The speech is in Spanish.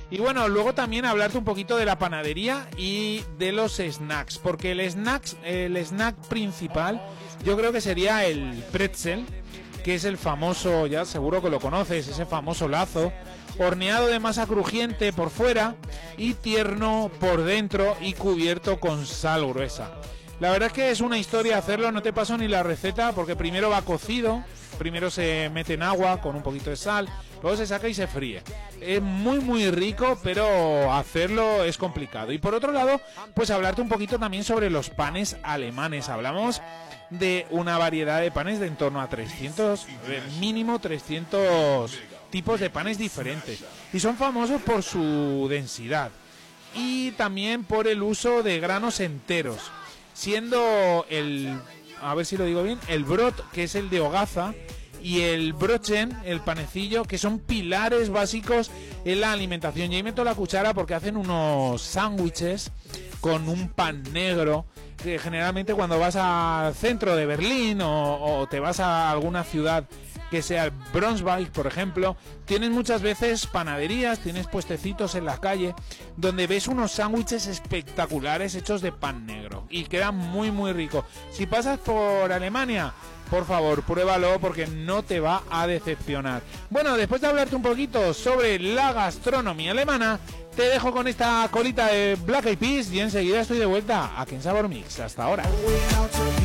Y bueno, luego también hablarte un poquito de la panadería y de los snacks, porque el snack principal yo creo que sería el pretzel, que es el famoso, ya seguro que lo conoces, ese famoso lazo, horneado de masa crujiente por fuera y tierno por dentro y cubierto con sal gruesa. La verdad es que es una historia hacerlo, no te paso ni la receta porque primero va cocido, primero se mete en agua con un poquito de sal, luego se saca y se fríe. Es muy rico, pero hacerlo es complicado. Y por otro lado, pues hablarte un poquito también sobre los panes alemanes. Hablamos de una variedad de panes de en torno a 300, mínimo 300 tipos de panes diferentes. Y son famosos por su densidad y también por el uso de granos enteros, siendo a ver si lo digo bien, el brot, que es el de hogaza, y el brochen, el panecillo, que son pilares básicos en la alimentación. Y ahí meto la cuchara porque hacen unos sándwiches con un pan negro, que generalmente cuando vas al centro de Berlín o te vas a alguna ciudad que sea el Braunschweig, por ejemplo, tienes muchas veces panaderías, tienes puestecitos en la calle donde ves unos sándwiches espectaculares hechos de pan negro y quedan muy rico. Si pasas por Alemania, por favor, pruébalo porque no te va a decepcionar. Bueno, después de hablarte un poquito sobre la gastronomía alemana, te dejo con esta colita de Black Eyed Peas y enseguida estoy de vuelta aquí en Sabor Mix. Hasta ahora.